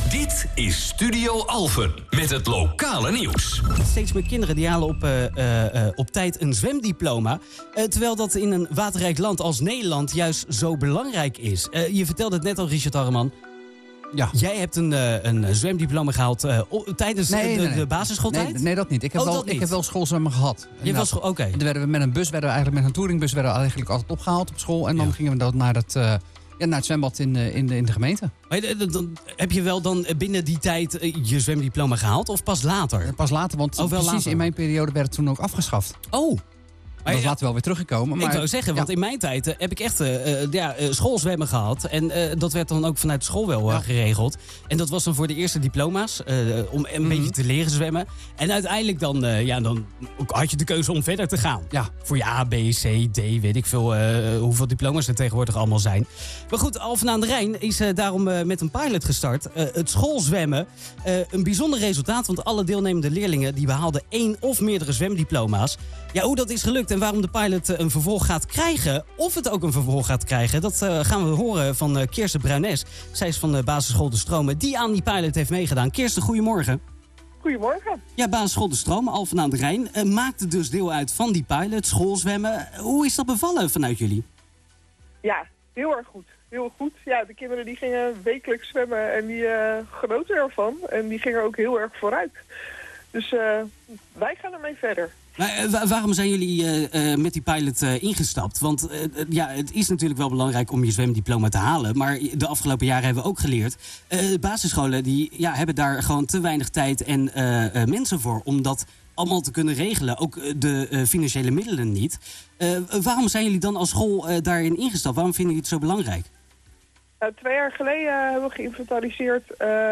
Dit is Studio Alphen met het lokale nieuws. Steeds meer kinderen die halen op tijd een zwemdiploma. Terwijl dat in een waterrijk land als Nederland juist zo belangrijk is. Je vertelde het net al, Richard Harreman. Ja. Jij hebt een zwemdiploma gehaald tijdens de basisschooltijd? Nee, dat niet. Ik heb wel schoolzwemmen gehad. Oké. En dan werden we met een touringbus eigenlijk altijd opgehaald op school. En dan gingen we dan naar het zwembad in de gemeente. Dan heb je wel dan binnen die tijd je zwemdiploma gehaald of pas later? Pas later, want in mijn periode werd het toen ook afgeschaft. Oh. Dat is later wel weer teruggekomen. Maar, ik wou zeggen, want in mijn tijd heb ik echt schoolzwemmen gehad. En dat werd dan ook vanuit school wel geregeld. En dat was dan voor de eerste diploma's. Om een beetje te leren zwemmen. En uiteindelijk dan had je de keuze om verder te gaan. Ja. Voor je A, B, C, D, weet ik veel hoeveel diploma's er tegenwoordig allemaal zijn. Maar goed, Alphen aan de Rijn is daarom met een pilot gestart. Het schoolzwemmen. Een bijzonder resultaat, want alle deelnemende leerlingen die behaalden 1 of meerdere zwemdiploma's. Ja, hoe dat is gelukt en waarom de pilot een vervolg gaat krijgen, of het ook een vervolg gaat krijgen, dat gaan we horen van Kirsten Bruines. Zij is van de basisschool De Stromen, die aan die pilot heeft meegedaan. Kirsten, goedemorgen. Goedemorgen. Ja, basisschool De Stromen, Alphen aan de Rijn, maakte dus deel uit van die pilot, schoolzwemmen. Hoe is dat bevallen vanuit jullie? Ja, heel erg goed. Heel goed. Ja, de kinderen die gingen wekelijks zwemmen en die genoten ervan. En die gingen ook heel erg vooruit. Dus wij gaan ermee verder. Maar waarom zijn jullie met die pilot ingestapt? Want het is natuurlijk wel belangrijk om je zwemdiploma te halen. Maar de afgelopen jaren hebben we ook geleerd. Basisscholen die hebben daar gewoon te weinig tijd en mensen voor om dat allemaal te kunnen regelen. Ook de financiële middelen niet. Waarom zijn jullie dan als school daarin ingestapt? Waarom vinden jullie het zo belangrijk? 2 jaar geleden hebben we geïnventariseerd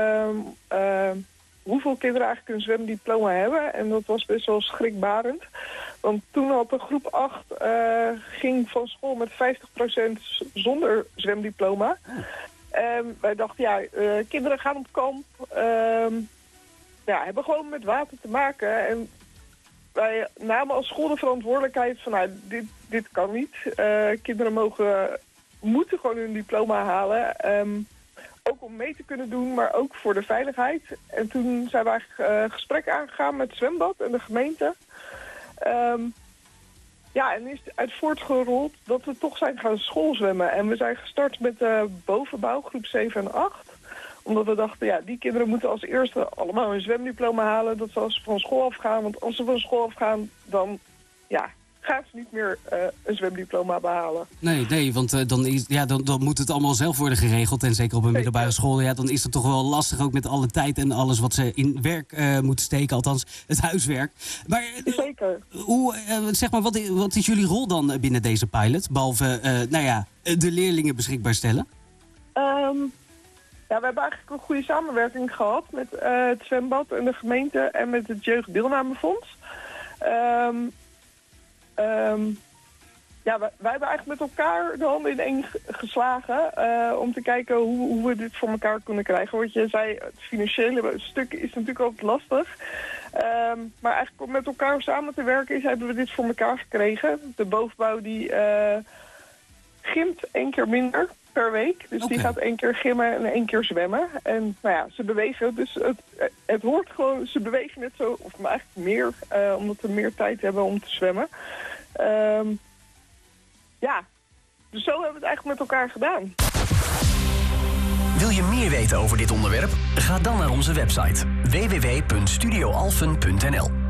hoeveel kinderen eigenlijk een zwemdiploma hebben. En dat was best wel schrikbarend. Want toen had de groep 8 ging van school met 50% zonder zwemdiploma. Wij dachten, kinderen gaan op kamp. Hebben gewoon met water te maken. En wij namen als school de verantwoordelijkheid van, dit kan niet. Kinderen moeten gewoon hun diploma halen. Ook om mee te kunnen doen, maar ook voor de veiligheid. En toen zijn we eigenlijk gesprek aangegaan met het zwembad en de gemeente. En is het uit voortgerold dat we toch zijn gaan schoolzwemmen. En we zijn gestart met bovenbouw, groep 7 en 8. Omdat we dachten, die kinderen moeten als eerste allemaal een zwemdiploma halen. Dat ze als ze van school afgaan. Want als ze van school afgaan, dan gaan ze niet meer een zwemdiploma behalen. Nee, want dan moet het allemaal zelf worden geregeld. En zeker op een middelbare school, dan is het toch wel lastig ook met alle tijd en alles wat ze in werk moeten steken. Althans, het huiswerk. Maar zeker. Wat is jullie rol dan binnen deze pilot? Behalve, de leerlingen beschikbaar stellen? We hebben eigenlijk een goede samenwerking gehad met het zwembad en de gemeente en met het Jeugddeelnamefonds. Wij hebben eigenlijk met elkaar de handen in één geslagen om te kijken hoe we dit voor elkaar kunnen krijgen. Want je zei, het financiële stuk is natuurlijk altijd lastig. Maar eigenlijk om met elkaar samen te werken hebben we dit voor elkaar gekregen. De bovenbouw die gymt 1 keer minder per week. Dus die gaat 1 keer gymmen en 1 keer zwemmen. En ze bewegen, dus het hoort gewoon, ze bewegen net zo, of maar eigenlijk meer, omdat we meer tijd hebben om te zwemmen. Dus zo hebben we het eigenlijk met elkaar gedaan. Wil je meer weten over dit onderwerp? Ga dan naar onze website www.studioalphen.nl.